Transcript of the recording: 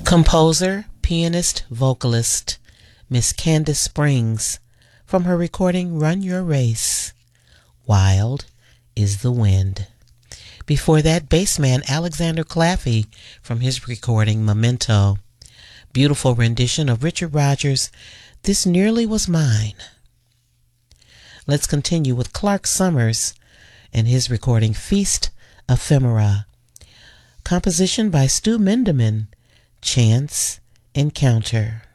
Composer, pianist, vocalist, Miss Candace Springs, from her recording Run Your Race, Wild is the Wind. Before that, bassman Alexander Claffey from his recording Memento, beautiful rendition of Richard Rodgers' This Nearly Was Mine. Let's continue with Clark Summers and his recording Feast Ephemera, composition by Stu Mindeman, Chance Encounter.